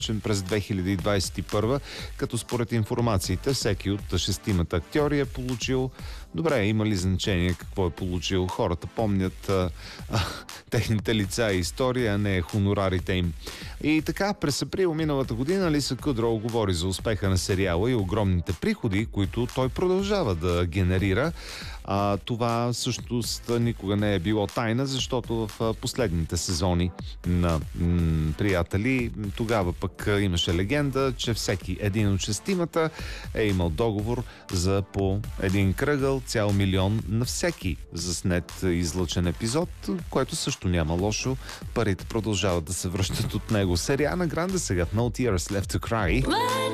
през 2021, като според информациите всеки от шестимата актьори е получил. Добре, има ли значение какво е получил? Хората помнят техните лица и история, а не хонорарите им. И така, през април миналата година Лиса Кудроу говори за успеха на сериала и огромните приходи, които той продължава да генерира. Това всъщност никога не е било тайна, защото в последните сезони на Приятели тогава пък имаше легенда, че всеки един от шестимата е имал договор за по един кръгъл, цял 1 милион на всеки заснет излъчен епизод, което също няма лошо. Парите продължават да се връщат от него. Сериана Гранде сега, No Tears Left to Cry.